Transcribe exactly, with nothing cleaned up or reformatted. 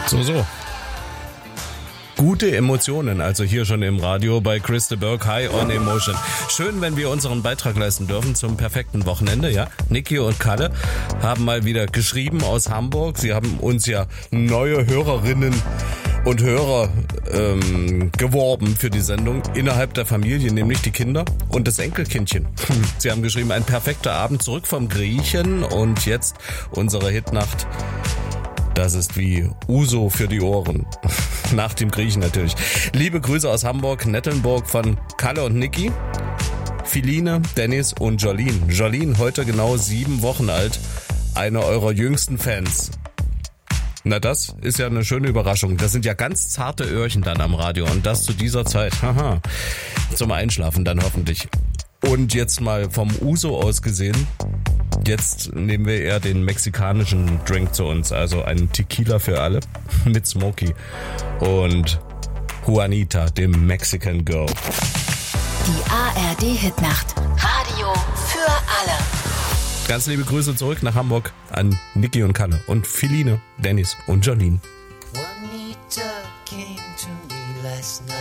So, so. Gute Emotionen, also hier schon im Radio bei Chris de Burgh, High on Emotion. Schön, wenn wir unseren Beitrag leisten dürfen zum perfekten Wochenende, ja. Niki und Kalle haben mal wieder geschrieben aus Hamburg. Sie haben uns ja neue Hörerinnen und Hörer ähm, geworben für die Sendung innerhalb der Familie, nämlich die Kinder und das Enkelkindchen. Sie haben geschrieben, ein perfekter Abend zurück vom Griechen und jetzt unsere Hitnacht. Das ist wie Uso für die Ohren. Nach dem Griechen natürlich. Liebe Grüße aus Hamburg, Nettelnburg von Kalle und Niki, Philine, Dennis und Jolene. Jolene, heute genau sieben Wochen alt, eine eurer jüngsten Fans. Na, das ist ja eine schöne Überraschung. Das sind ja ganz zarte Öhrchen dann am Radio und das zu dieser Zeit. Haha. Zum Einschlafen dann hoffentlich. Und jetzt mal vom Uso aus gesehen, jetzt nehmen wir eher den mexikanischen Drink zu uns, also einen Tequila für alle mit Smokey und Juanita, dem Mexican Girl. Die A R D-Hitnacht. Radio für alle. Ganz liebe Grüße zurück nach Hamburg an Niki und Kalle und Philine, Dennis und Jolene. Juanita came to me last night.